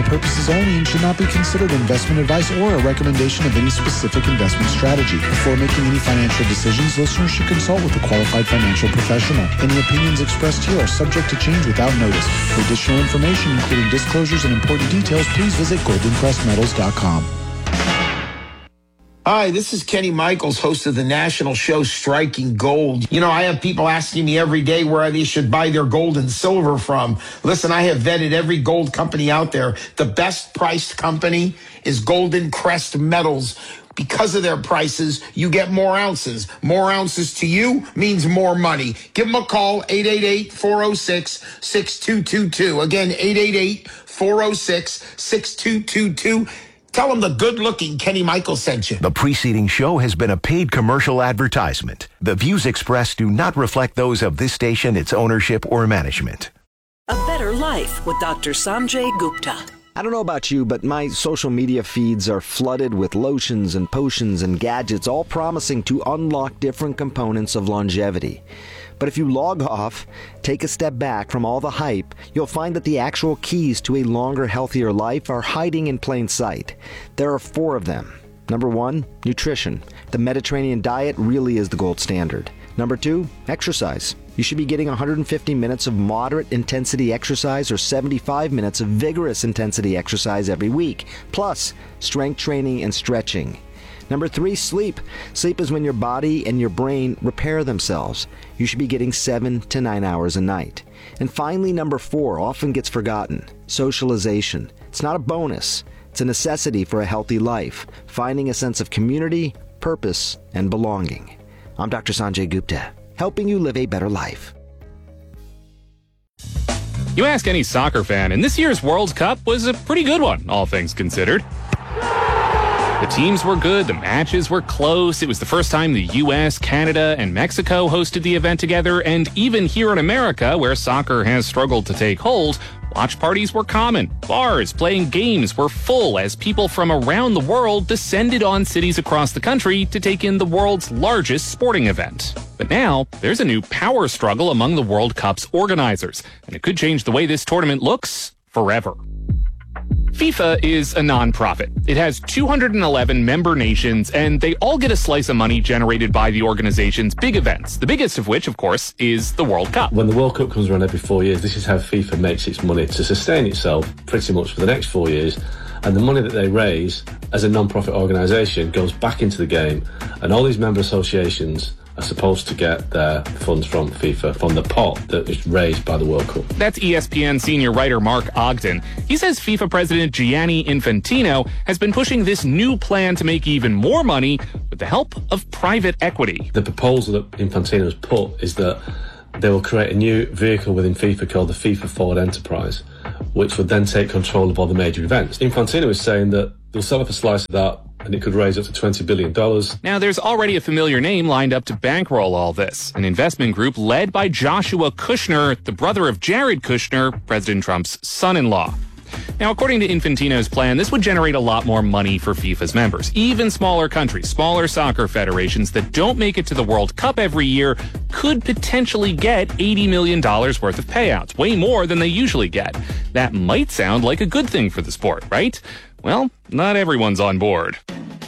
purposes only and should not be considered investment advice or a recommendation of any specific investment strategy. Before making any financial decisions, listeners should consult with a qualified financial professional. Any opinions expressed here are subject to change without notice. For additional information, including disclosures and important details, please visit goldencrestmetals.com. Hi, this is Kenny Michaels, host of the national show Striking Gold. You know, I have people asking me every day where they should buy their gold and silver from. Listen, I have vetted every gold company out there. The best priced company is Golden Crest Metals. Because of their prices, you get more ounces. More ounces to you means more money. Give them a call, 888-406-6222. Again, 888-406-6222. Tell them the good-looking Kenny Michaels sent you. The preceding show has been a paid commercial advertisement. The views expressed do not reflect those of this station, its ownership, or management. A Better Life with Dr. Sanjay Gupta. I don't know about you, but my social media feeds are flooded with lotions and potions and gadgets, all promising to unlock different components of longevity. But if you log off, take a step back from all the hype, you'll find that the actual keys to a longer, healthier life are hiding in plain sight. There are 4 of them. Number 1, nutrition. The Mediterranean diet really is the gold standard. Number 2, exercise. You should be getting 150 minutes of moderate intensity exercise or 75 minutes of vigorous intensity exercise every week, plus strength training and stretching. Number 3, sleep. Sleep is when your body and your brain repair themselves. You should be getting 7 to 9 hours a night. And finally, number 4 often gets forgotten. Socialization. It's not a bonus. It's a necessity for a healthy life. Finding a sense of community, purpose, and belonging. I'm Dr. Sanjay Gupta, helping you live a better life. You ask any soccer fan, and this year's World Cup was a pretty good one, all things considered. The teams were good, the matches were close, it was the first time the U.S., Canada, and Mexico hosted the event together, and even here in America, where soccer has struggled to take hold, watch parties were common. Bars playing games were full as people from around the world descended on cities across the country to take in the world's largest sporting event. But now, there's a new power struggle among the World Cup's organizers, and it could change the way this tournament looks forever. FIFA is a non-profit. It has 211 member nations, and they all get a slice of money generated by the organization's big events, the biggest of which, of course, is the World Cup. When the World Cup comes around every 4 years, this is how FIFA makes its money to sustain itself pretty much for the next 4 years. And the money that they raise as a non-profit organisation goes back into the game, and all these member associations are supposed to get their funds from FIFA, from the pot that is raised by the World Cup. That's ESPN senior writer Mark Ogden. He says FIFA President Gianni Infantino has been pushing this new plan to make even more money with the help of private equity. The proposal that Infantino has put is that they will create a new vehicle within FIFA called the FIFA Forward Enterprise, which would then take control of all the major events. Infantino is saying that they'll sell up a slice of that and it could raise up to $20 billion. Now, there's already a familiar name lined up to bankroll all this, an investment group led by Joshua Kushner, the brother of Jared Kushner, President Trump's son-in-law. Now, according to Infantino's plan, this would generate a lot more money for FIFA's members. Even smaller countries, smaller soccer federations that don't make it to the World Cup every year could potentially get $80 million worth of payouts, way more than they usually get. That might sound like a good thing for the sport, right? Well, not everyone's on board.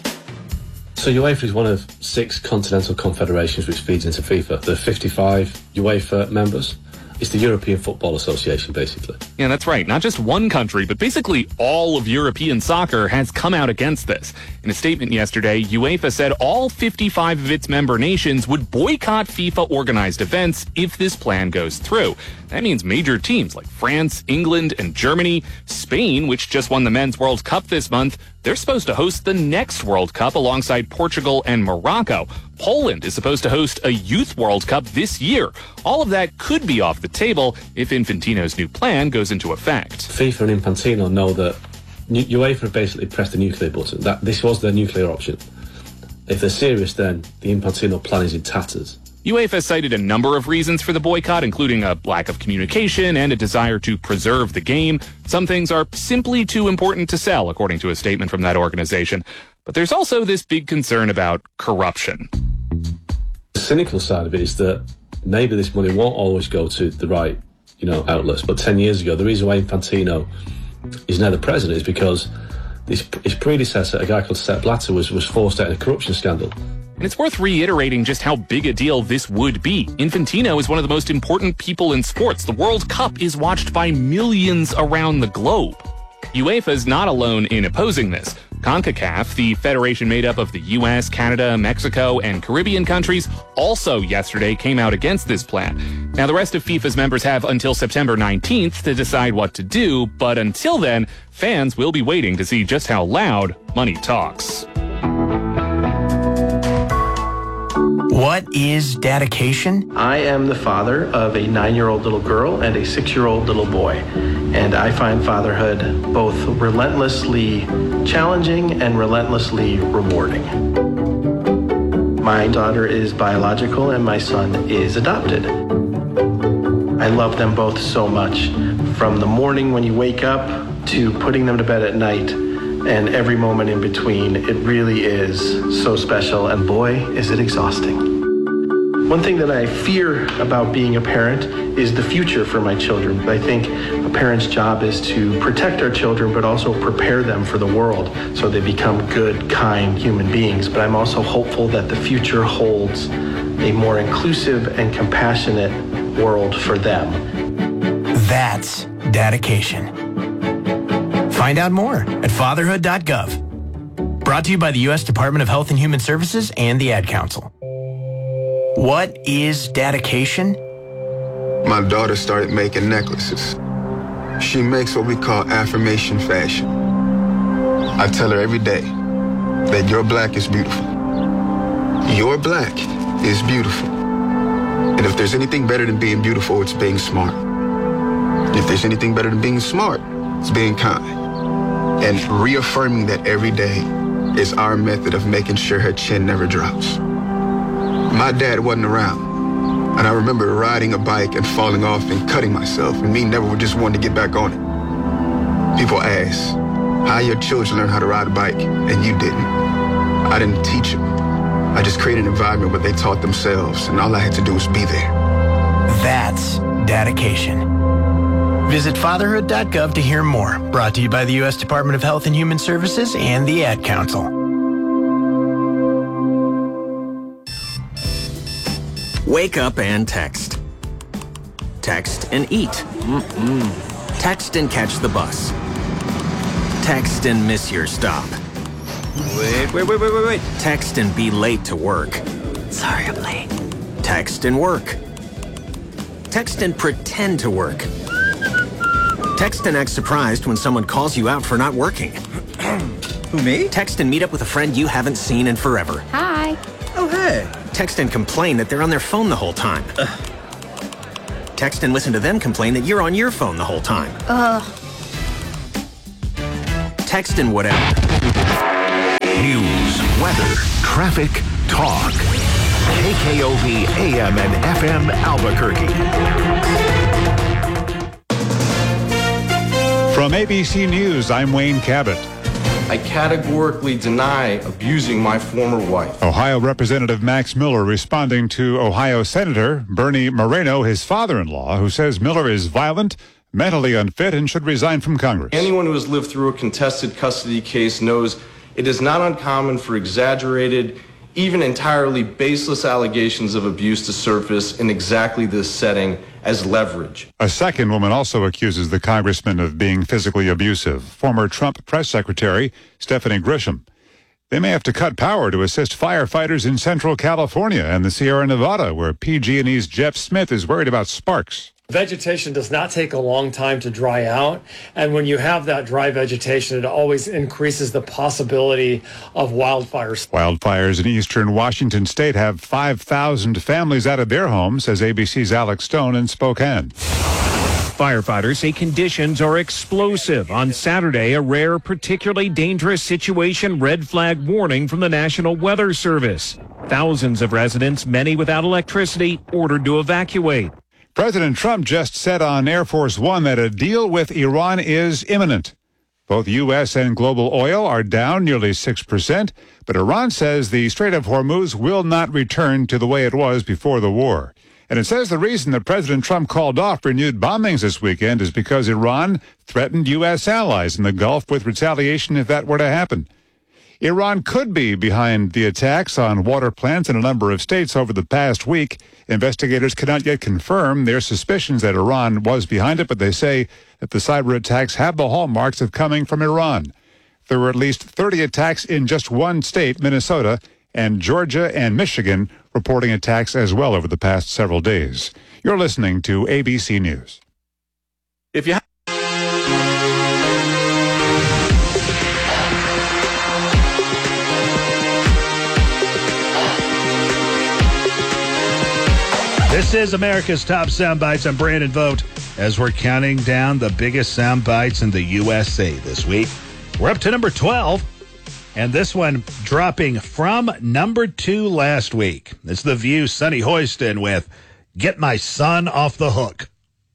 So UEFA is one of 6 continental confederations which feeds into FIFA. There are 55 UEFA members. It's the European Football Association, basically. Yeah, that's right. Not just one country, but basically all of European soccer has come out against this. In a statement yesterday, UEFA said all 55 of its member nations would boycott FIFA-organized events if this plan goes through. That means major teams like France, England, and Germany, Spain, which just won the Men's World Cup this month, they're supposed to host the next World Cup alongside Portugal and Morocco. Poland is supposed to host a Youth World Cup this year. All of that could be off the table if Infantino's new plan goes into effect. FIFA and Infantino know that UEFA basically pressed the nuclear button. That this was their nuclear option. If they're serious, then the Infantino plan is in tatters. UEFA cited a number of reasons for the boycott, including a lack of communication and a desire to preserve the game. Some things are simply too important to sell, according to a statement from that organization. But there's also this big concern about corruption. The cynical side of it is that maybe this money won't always go to the right, outlets. But 10 years ago, the reason why Infantino he's now the president is because his predecessor, a guy called Sepp Blatter, was forced out in a corruption scandal. And it's worth reiterating just how big a deal this would be. Infantino is one of the most important people in sports. The World Cup is watched by millions around the globe. UEFA is not alone in opposing this. CONCACAF, the federation made up of the U.S., Canada, Mexico, and Caribbean countries, also yesterday came out against this plan. Now, the rest of FIFA's members have until September 19th to decide what to do, but until then, fans will be waiting to see just how loud money talks. What is dedication? I am the father of a 9-year-old little girl and a 6-year-old little boy, and I find fatherhood both relentlessly challenging and relentlessly rewarding. My daughter is biological and my son is adopted. I love them both so much, from the morning when you wake up to putting them to bed at night, and every moment in between. It really is so special, and boy, is it exhausting. One thing that I fear about being a parent is the future for my children. I think a parent's job is to protect our children, but also prepare them for the world so they become good, kind human beings. But I'm also hopeful that the future holds a more inclusive and compassionate world for them. That's dedication. Find out more at fatherhood.gov. Brought to you by the U.S. Department of Health and Human Services and the Ad Council. What is dedication? My daughter started making necklaces. She makes what we call affirmation fashion. I tell her every day that your black is beautiful. Your black is beautiful. And if there's anything better than being beautiful, it's being smart. If there's anything better than being smart, it's being kind. And reaffirming that every day is our method of making sure her chin never drops. My dad wasn't around, and I remember riding a bike and falling off and cutting myself, and me never just wanted to get back on it. People ask, how your children learn how to ride a bike, and you didn't. I didn't teach them. I just created an environment where they taught themselves, and all I had to do was be there. That's dedication. Visit fatherhood.gov to hear more. Brought to you by the U.S. Department of Health and Human Services and the Ad Council. Wake up and text. Text and eat. Text and catch the bus. Text and miss your stop. Wait. Text and be late to work. Sorry, I'm late. Text and work. Text and pretend to work. Text and act surprised when someone calls you out for not working. Who, me? Text and meet up with a friend you haven't seen in forever. Hi. Oh, hey. Text and complain that they're on their phone the whole time. Text and listen to them complain that you're on your phone the whole time. Text and whatever. News, weather, traffic, talk. KKOV AM and FM Albuquerque. From ABC News, I'm Wayne Cabot. I categorically deny abusing my former wife. Ohio Representative Max Miller responding to Ohio Senator Bernie Moreno, his father-in-law, who says Miller is violent, mentally unfit, and should resign from Congress. Anyone who has lived through a contested custody case knows it is not uncommon for exaggerated, even entirely baseless allegations of abuse to surface in exactly this setting as leverage. A second woman also accuses the congressman of being physically abusive, former Trump press secretary Stephanie Grisham. They may have to cut power to assist firefighters in Central California and the Sierra Nevada, where PG&E's Jeff Smith is worried about sparks. Vegetation does not take a long time to dry out, and when you have that dry vegetation, it always increases the possibility of wildfires. Wildfires in eastern Washington state have 5,000 families out of their homes, says ABC's Alex Stone in Spokane. Firefighters say conditions are explosive. On Saturday, a rare, particularly dangerous situation red flag warning from the National Weather Service. Thousands of residents, many without electricity, ordered to evacuate. President Trump just said on Air Force One that a deal with Iran is imminent. Both U.S. and global oil are down nearly 6%, but Iran says the Strait of Hormuz will not return to the way it was before the war. And it says the reason that President Trump called off renewed bombings this weekend is because Iran threatened U.S. allies in the Gulf with retaliation if that were to happen. Iran could be behind the attacks on water plants in a number of states over the past week. Investigators cannot yet confirm their suspicions that Iran was behind it, but they say that the cyber attacks have the hallmarks of coming from Iran. There were at least 30 attacks in just one state, Minnesota, and Georgia and Michigan reporting attacks as well over the past several days. You're listening to ABC News. If you This is America's Top Soundbites. I'm Brandon Vogt as we're counting down the biggest soundbites in the USA this week. We're up to number 12, and this one dropping from number 2 last week. It's The View's Sonny Hoiston with Get My Son Off the Hook.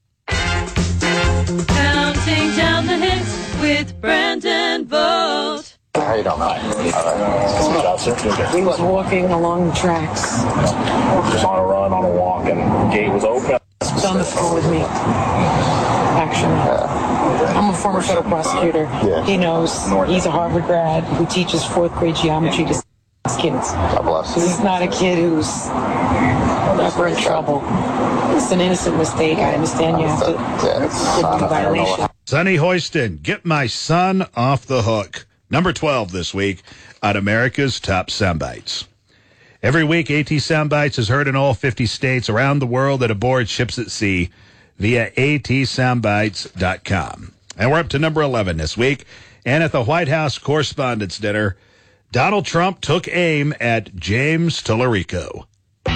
Counting down the hits with Brandon Vogt. How you doing? All right. Good job, sir. He was walking along the tracks. Just on a run, on a walk, and gate was open. He's on the phone with me, actually. I'm a former federal prosecutor. Yeah. He knows. He's a Harvard grad who teaches 4th grade geometry to kids. God bless. So he's not a kid who's ever in trouble. It's an innocent mistake. I understand you have to give him a violation. Sonny Hoiston, Get My Son Off the Hook. Number 12 this week on America's Top Soundbites. Every week, AT Soundbites is heard in all 50 states around the world and aboard ships at sea via atsoundbites.com. And we're up to number 11 this week. And at the White House Correspondents' Dinner, Donald Trump took aim at James Tallarico.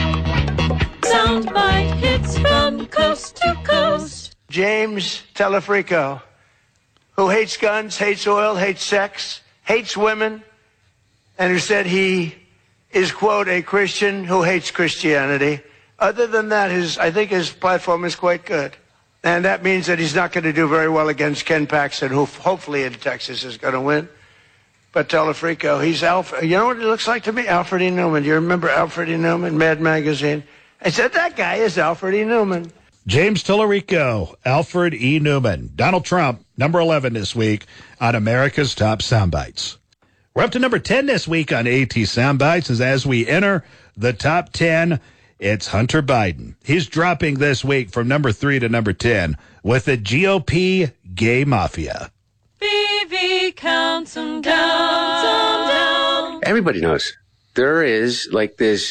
Soundbite hits from coast to coast. James Tallarico, who hates guns, hates oil, hates sex, hates women, and who said he is, quote, a Christian who hates Christianity. Other than that, I think his platform is quite good. And that means that he's not going to do very well against Ken Paxton, who hopefully in Texas is going to win. But Tallarico, he's Alfred. You know what he looks like to me? Alfred E. Newman. Do you remember Alfred E. Newman, Mad Magazine? I said, that guy is Alfred E. Newman. James Tallarico, Alfred E. Newman. Donald Trump, number 11 this week on America's Top Soundbites. We're up to number 10 this week on AT Soundbites as we enter the top 10, it's Hunter Biden. He's dropping this week from number 3 to number 10 with the GOP gay mafia. BV counts them down. Everybody knows there is like this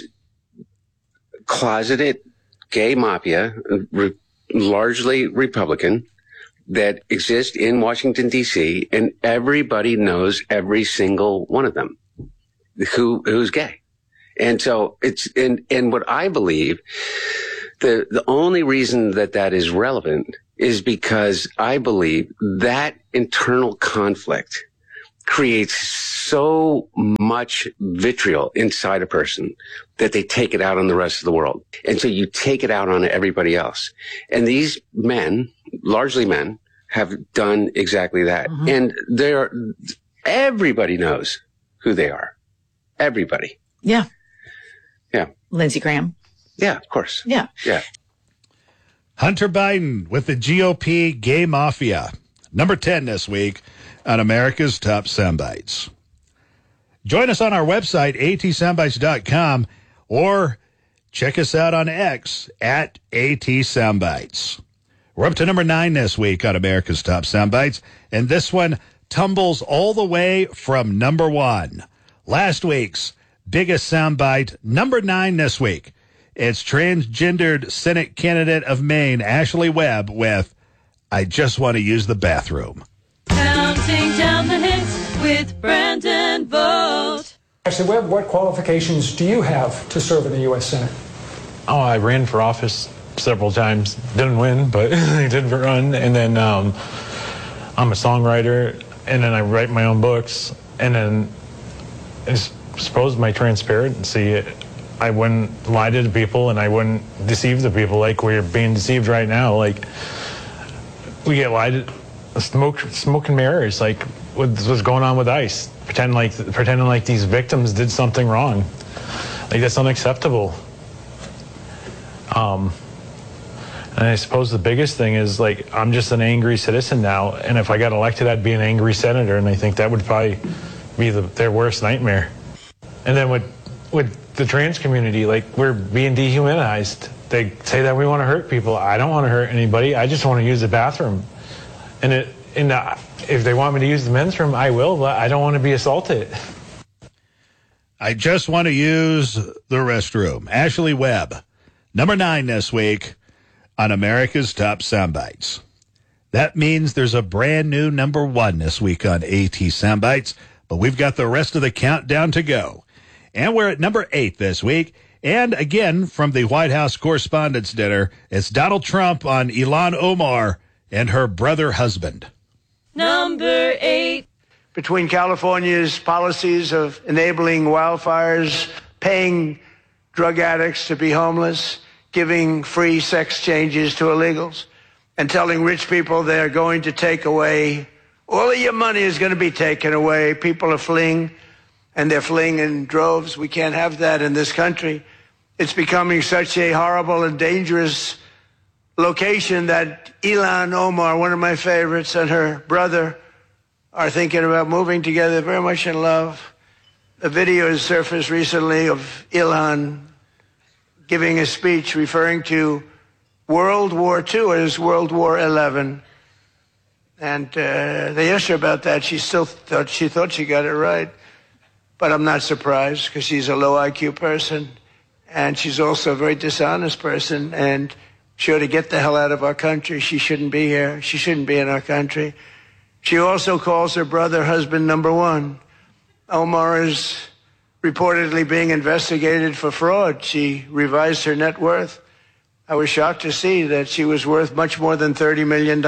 closeted gay mafia, largely Republican, that exists in Washington, D.C., and everybody knows every single one of them who's gay. And so and what I believe, the only reason that is relevant is because I believe that internal conflict creates so much vitriol inside a person that they take it out on the rest of the world. And so you take it out on everybody else. And these men, largely men, have done exactly that. Mm-hmm. And everybody knows who they are. Everybody. Yeah. Yeah. Lindsey Graham. Yeah, of course. Yeah. Yeah. Hunter Biden with the GOP gay mafia. Number 10 this week on America's Top Soundbites. Join us on our website, atsoundbites.com, or check us out on X at ATSoundbites. We're up to number 9 this week on America's Top Soundbites, and this one tumbles all the way from number 1. Last week's biggest soundbite, number 9 this week. It's transgendered Senate candidate of Maine, Ashley Webb, with I Just Want to Use the Bathroom. Counting down the hits with Brandon Vogt. Ashley Webb, what qualifications do you have to serve in the U.S. Senate? Oh, I ran for office several times. Didn't win, but I did run. And then I'm a songwriter, and then I write my own books. And then I suppose my transparency, I wouldn't lie to the people, and I wouldn't deceive the people like we're being deceived right now. Like, we get lied to, smoke and mirrors, like what's going on with ICE, pretending like these victims did something wrong. Like, that's unacceptable. And I suppose the biggest thing is, like, I'm just an angry citizen now, and if I got elected, I'd be an angry senator, and I think that would probably be their worst nightmare. And then with the trans community, like, we're being dehumanized. They say that we want to hurt people. I don't want to hurt anybody. I just want to use the bathroom. And if they want me to use the men's room, I will, but I don't want to be assaulted. I just want to use the restroom. Ashley Webb, number 9 this week on America's Top Soundbites. That means there's a brand new number 1 this week on AT Soundbites, but we've got the rest of the countdown to go. And we're at number 8 this week. And again, from the White House Correspondents' Dinner, it's Donald Trump on Ilhan Omar and her brother husband. Number 8. Between California's policies of enabling wildfires, paying drug addicts to be homeless, giving free sex changes to illegals, and telling rich people they're going to take away, all of your money is going to be taken away. People are fleeing, and they're fleeing in droves. We can't have that in this country. It's becoming such a horrible and dangerous location that Ilhan Omar, one of my favorites, and her brother are thinking about moving together, very much in love. A video has surfaced recently of Ilhan giving a speech referring to World War II as World War XI. And they asked her about that. She thought she got it right. But I'm not surprised, because she's a low IQ person. And she's also a very dishonest person. And she ought to get the hell out of our country. She shouldn't be here. She shouldn't be in our country. She also calls her brother husband number 1. Omar is reportedly being investigated for fraud. She revised her net worth. I was shocked to see that she was worth much more than $30 million.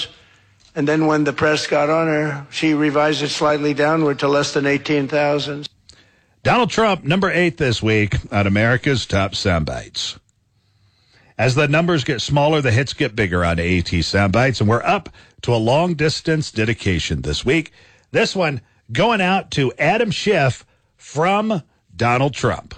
And then when the press got on her, she revised it slightly downward to less than $18,000. Donald Trump, number 8 this week on America's Top Soundbites. As the numbers get smaller, the hits get bigger on AT Soundbites, and we're up to a long-distance dedication this week. This one going out to Adam Schiff from Donald Trump.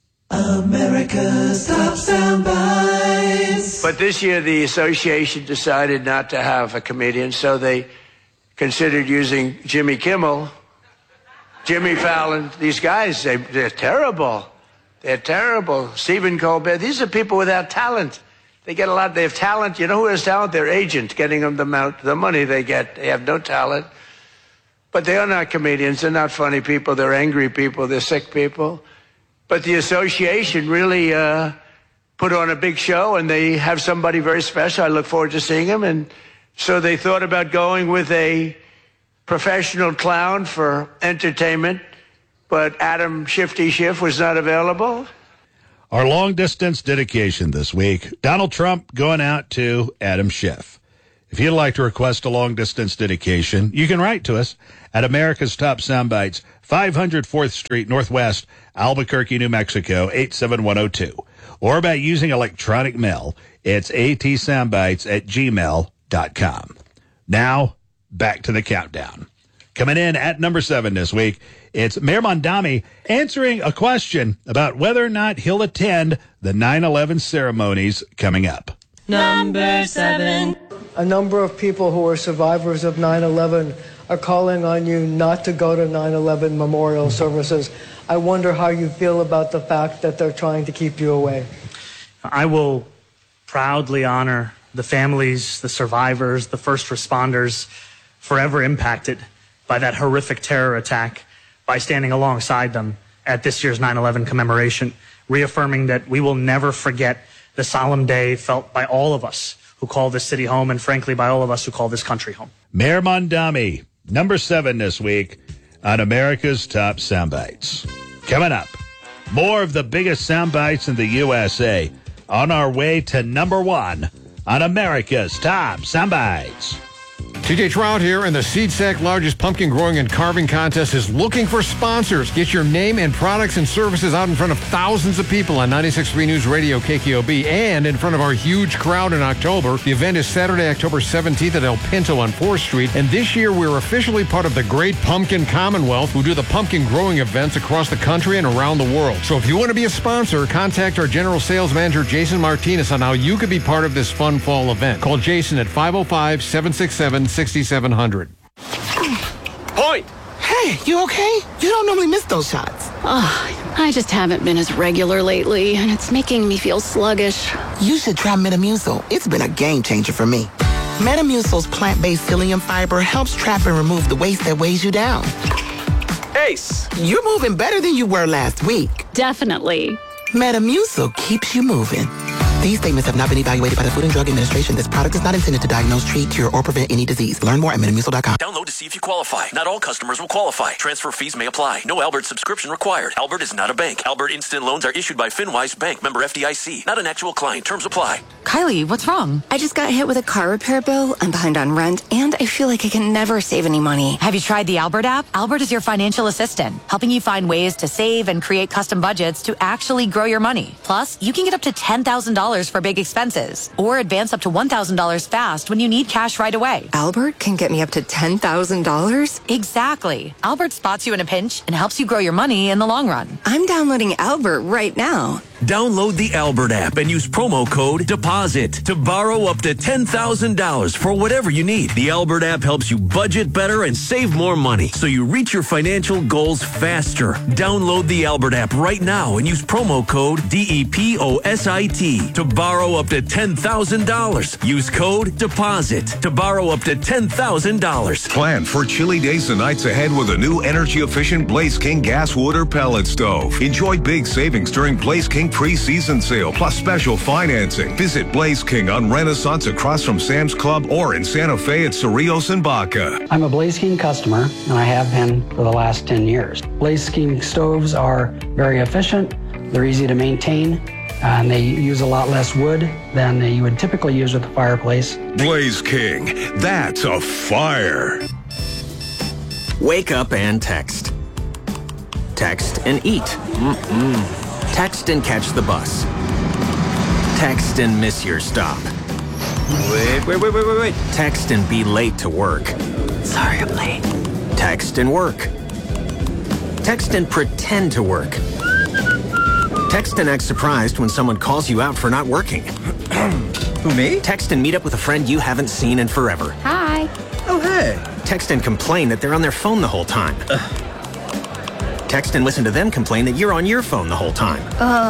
America's Top Soundbites. But this year, the association decided not to have a comedian, so they considered using Jimmy Kimmel, Jimmy Fallon. These guys, they're terrible. They're terrible. Stephen Colbert. These are people without talent. They get a lot. They have talent. You know who has talent? Their agent, getting them the money they get. They have no talent. But they are not comedians. They're not funny people. They're angry people. They're sick people. But the association really put on a big show, and they have somebody very special. I look forward to seeing him. And so they thought about going with a professional clown for entertainment, but Adam Shifty Schiff was not available. Our long-distance dedication this week, Donald Trump going out to Adam Schiff. If you'd like to request a long-distance dedication, you can write to us at America's Top Soundbites, 500 4th Street Northwest, Albuquerque, New Mexico, 87102. Or by using electronic mail, it's atsoundbites@gmail.com. Now, back to the countdown. Coming in at number 7 this week, it's Mayor Mondami answering a question about whether or not he'll attend the 9/11 ceremonies coming up. Number 7. A number of people who are survivors of 9/11 are calling on you not to go to 9/11 memorial services. I wonder how you feel about the fact that they're trying to keep you away. I will proudly honor the families, the survivors, the first responders forever impacted by that horrific terror attack by standing alongside them at this year's 9/11 commemoration, reaffirming that we will never forget the solemn day felt by all of us who call this city home, and frankly by all of us who call this country home. Mayor Mondami, number 7 this week on America's Top Soundbites. Coming up, more of the biggest soundbites in the USA on our way to number 1 on America's Top Soundbites. TJ Trout here, and the SeedSack largest pumpkin growing and carving contest is looking for sponsors. Get your name and products and services out in front of thousands of people on 96.3 News Radio KKOB and in front of our huge crowd in October. The event is Saturday, October 17th at El Pinto on 4th Street, and this year we're officially part of the Great Pumpkin Commonwealth, who do the pumpkin growing events across the country and around the world. So if you want to be a sponsor, contact our General Sales Manager, Jason Martinez, on how you could be part of this fun fall event. Call Jason at 505-767-6700. Point! Hey, you okay? You don't normally miss those shots. Oh, I just haven't been as regular lately, and it's making me feel sluggish. You should try Metamucil. It's been a game changer for me. Metamucil's plant-based psyllium fiber helps trap and remove the waste that weighs you down. Ace! You're moving better than you were last week. Definitely. Metamucil keeps you moving. These statements have not been evaluated by the Food and Drug Administration. This product is not intended to diagnose, treat, cure, or prevent any disease. Learn more at Metamucil.com. Download to see if you qualify. Not all customers will qualify. Transfer fees may apply. No Albert subscription required. Albert is not a bank. Albert Instant Loans are issued by FinWise Bank, member FDIC. Not an actual client. Terms apply. Kylie, what's wrong? I just got hit with a car repair bill. I'm behind on rent, and I feel like I can never save any money. Have you tried the Albert app? Albert is your financial assistant, helping you find ways to save and create custom budgets to actually grow your money. Plus, you can get up to $10,000 for big expenses, or advance up to $1,000 fast when you need cash right away. Albert can get me up to $10,000? Exactly. Albert spots you in a pinch and helps you grow your money in the long run. I'm downloading Albert right now. Download the Albert app and use promo code DEPOSIT to borrow up to $10,000 for whatever you need. The Albert app helps you budget better and save more money so you reach your financial goals faster. Download the Albert app right now and use promo code DEPOSIT to borrow up to $10,000. Use code DEPOSIT to borrow up to $10,000. Plan for chilly days and nights ahead with a new energy-efficient Blaze King gas, wood, or pellet stove. Enjoy big savings during Blaze King pre-season sale, plus special financing. Visit Blaze King on Renaissance across from Sam's Club or in Santa Fe at Cerrillos and Baca. I'm a Blaze King customer, and I have been for the last 10 years. Blaze King stoves are very efficient, they're easy to maintain, and they use a lot less wood than you would typically use with a fireplace. Blaze King, that's a fire. Wake up and text. Text and eat. Text and catch the bus. Text and miss your stop. Wait. Text and be late to work. Sorry, I'm late. Text and work. Text and pretend to work. Text and act surprised when someone calls you out for not working. Who, me? Text and meet up with a friend you haven't seen in forever. Hi. Oh, hey. Text and complain that they're on their phone the whole time. Text and listen to them complain that you're on your phone the whole time.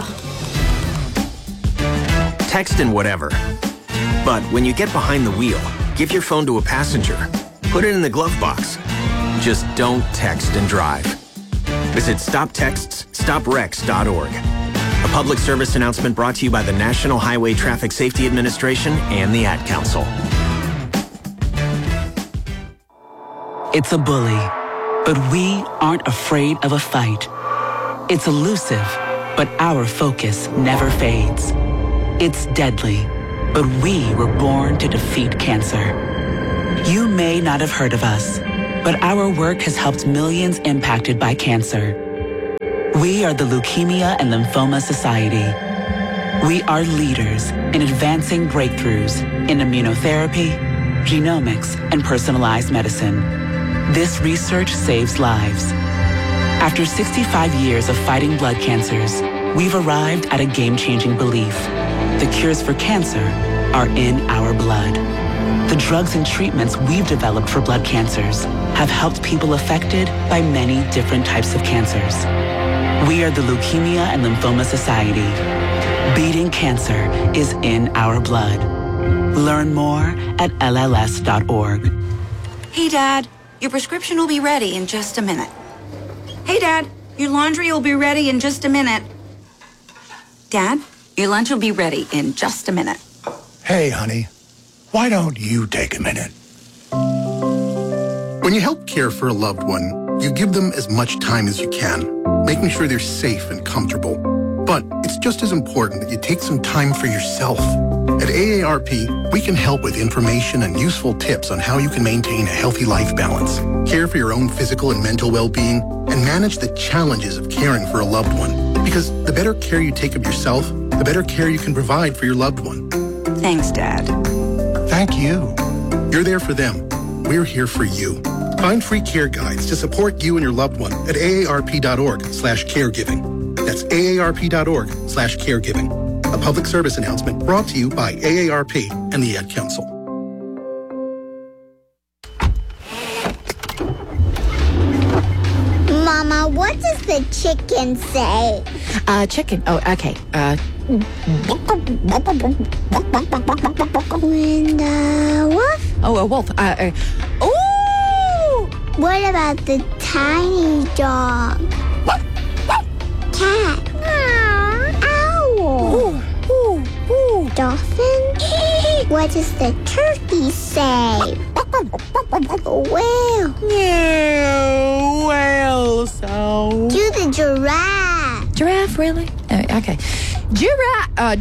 Text and whatever. But when you get behind the wheel, give your phone to a passenger. Put it in the glove box. Just don't text and drive. Visit StopTextsStopWrecks.org. A public service announcement brought to you by the National Highway Traffic Safety Administration and the Ad Council. It's a bully, but we aren't afraid of a fight. It's elusive, but our focus never fades. It's deadly, but we were born to defeat cancer. You may not have heard of us, but our work has helped millions impacted by cancer. We are the Leukemia and Lymphoma Society. We are leaders in advancing breakthroughs in immunotherapy, genomics, and personalized medicine. This research saves lives. After 65 years of fighting blood cancers, we've arrived at a game-changing belief. The cures for cancer are in our blood. The drugs and treatments we've developed for blood cancers have helped people affected by many different types of cancers. We are the Leukemia and Lymphoma Society. Beating cancer is in our blood. Learn more at LLS.org. Hey, Dad, your prescription will be ready in just a minute. Hey, Dad, your laundry will be ready in just a minute. Dad, your lunch will be ready in just a minute. Hey, honey, why don't you take a minute? When you help care for a loved one, you give them as much time as you can, making sure they're safe and comfortable. But it's just as important that you take some time for yourself. At AARP, we can help with information and useful tips on how you can maintain a healthy life balance, care for your own physical and mental well-being, and manage the challenges of caring for a loved one. Because the better care you take of yourself, the better care you can provide for your loved one. Thanks, Dad. Thank you. You're there for them. We're here for you. Find free care guides to support you and your loved one at aarp.org/caregiving. That's aarp.org/caregiving. A public service announcement brought to you by AARP and the Ad Council. Mama, what does the chicken say? Chicken. Oh, okay. And wolf? Oh, a wolf. Ooh! What about the tiny dog? Cat? Owl? Dolphin? What does the turkey say? Whale? Yeah, whale sound. Do the giraffe. Giraffe, really? Okay. Giraffe.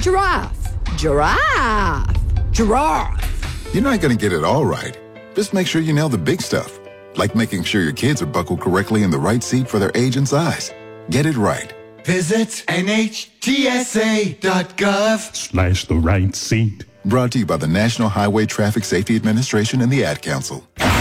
Giraffe. You're not going to get it all right. Just make sure you nail the big stuff, like making sure your kids are buckled correctly in the right seat for their age and size. Get it right. Visit NHTSA.gov/the right seat. Brought to you by the National Highway Traffic Safety Administration and the Ad Council.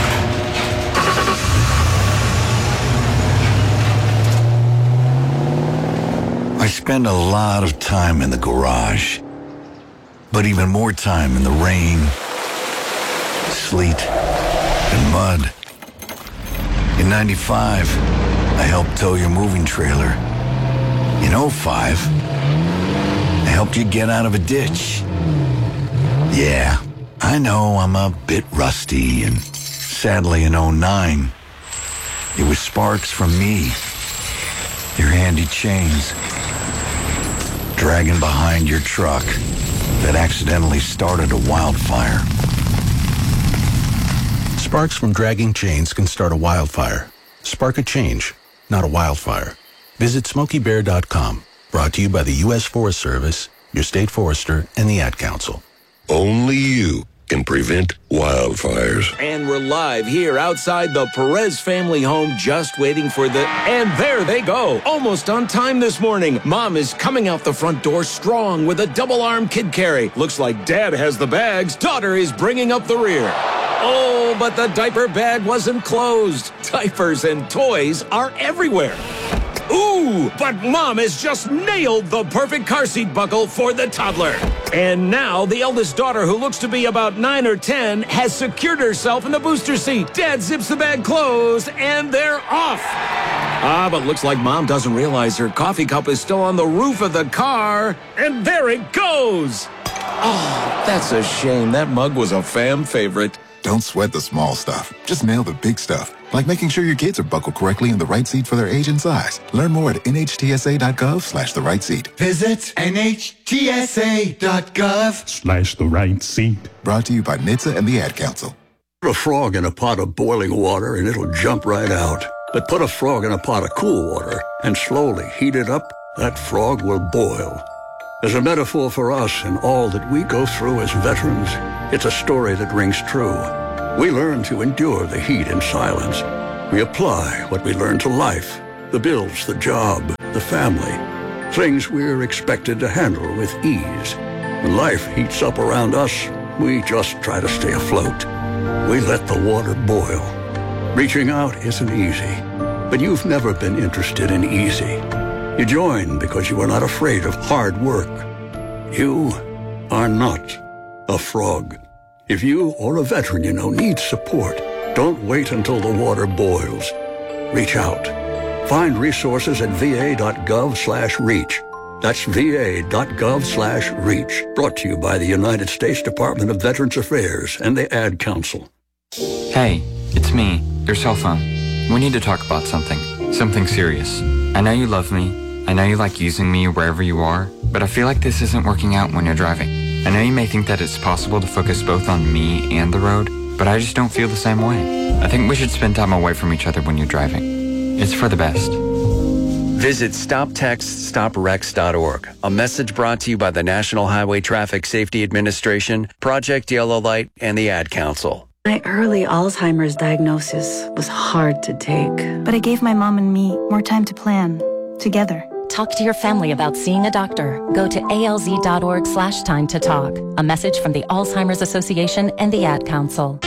I spend a lot of time in the garage, but even more time in the rain, sleet, and mud. In 95, I helped tow your moving trailer. In 05, I helped you get out of a ditch. Yeah, I know I'm a bit rusty, and sadly in 09, it was sparks from me, your handy chains, dragging behind your truck that accidentally started a wildfire. Sparks from dragging chains can start a wildfire. Spark a change, not a wildfire. Visit SmokeyBear.com. Brought to you by the U.S. Forest Service, your state forester, and the Ad Council. Only you can prevent wildfires. And we're live here outside the Perez family home, just waiting for the... And there they go, almost on time this morning. Mom is coming out the front door strong with a double-arm kid carry. Looks like Dad has the bags. Daughter is bringing up the rear. Oh, but the diaper bag wasn't closed. Diapers and toys are everywhere. Ooh, but Mom has just nailed the perfect car seat buckle for the toddler. And now the eldest daughter, who looks to be about 9 or 10, has secured herself in the booster seat. Dad zips the bag closed, and they're off. But looks like Mom doesn't realize her coffee cup is still on the roof of the car. And there it goes. Oh, that's a shame. That mug was a fam favorite. Don't sweat the small stuff. Just nail the big stuff, like making sure your kids are buckled correctly in the right seat for their age and size. Learn more at NHTSA.gov/the right seat. Visit NHTSA.gov/the right seat. Brought to you by NHTSA and the Ad Council. Put a frog in a pot of boiling water and it'll jump right out. But put a frog in a pot of cool water and slowly heat it up, that frog will boil. As a metaphor for us and all that we go through as veterans, it's a story that rings true. We learn to endure the heat in silence. We apply what we learn to life, the bills, the job, the family, things we're expected to handle with ease. When life heats up around us, we just try to stay afloat. We let the water boil. Reaching out isn't easy, but you've never been interested in easy. You join because you are not afraid of hard work. You are not a frog. If you or a veteran you know needs support, don't wait until the water boils. Reach out. Find resources at va.gov/reach. That's va.gov/reach. Brought to you by the United States Department of Veterans Affairs and the Ad Council. Hey, it's me, your cell phone. We need to talk about something serious. I know you love me. I know you like using me wherever you are, but I feel like this isn't working out when you're driving. I know you may think that it's possible to focus both on me and the road, but I just don't feel the same way. I think we should spend time away from each other when you're driving. It's for the best. Visit StopTextStopWrecks.org. A message brought to you by the National Highway Traffic Safety Administration, Project Yellow Light, and the Ad Council. My early Alzheimer's diagnosis was hard to take. But it gave my mom and me more time to plan, together. Talk to your family about seeing a doctor. Go to alz.org/time to talk. A message from the Alzheimer's Association and the Ad Council.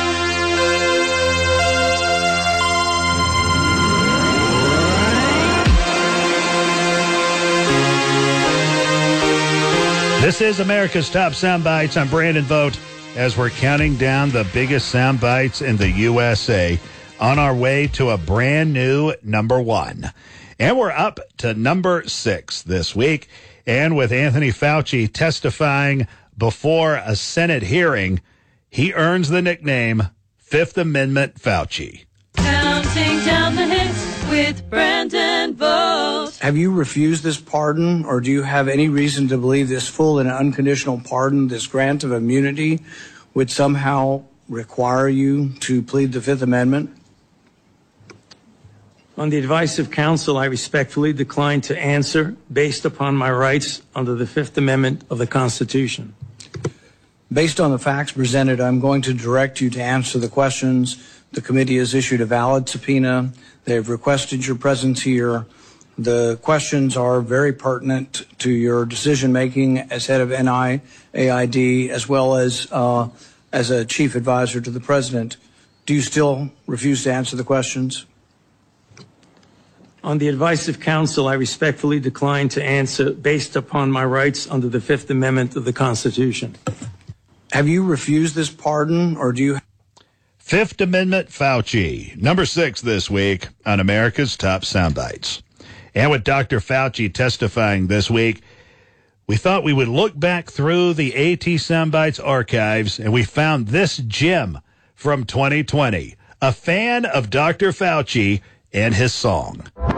This is America's Top Soundbites. I'm Brandon Vogt as we're counting down the biggest soundbites in the USA on our way to a brand new number one. And we're up to number 6 this week. And with Anthony Fauci testifying before a Senate hearing, he earns the nickname Fifth Amendment Fauci. Counting down the hits with Brandon Vogt. Have you refused this pardon, or do you have any reason to believe this full and unconditional pardon, this grant of immunity, would somehow require you to plead the Fifth Amendment? On the advice of counsel, I respectfully decline to answer based upon my rights under the Fifth Amendment of the Constitution. Based on the facts presented, I'm going to direct you to answer the questions. The committee has issued a valid subpoena. They have requested your presence here. The questions are very pertinent to your decision-making as head of NIAID, as well as a chief advisor to the president. Do you still refuse to answer the questions? On the advice of counsel, I respectfully decline to answer based upon my rights under the Fifth Amendment of the Constitution. Have you refused this pardon, or do you... Fifth Amendment Fauci, number 6 this week on America's Top Soundbites. And with Dr. Fauci testifying this week, we thought we would look back through the AT Soundbites archives, and we found this gem from 2020, a fan of Dr. Fauci and his song.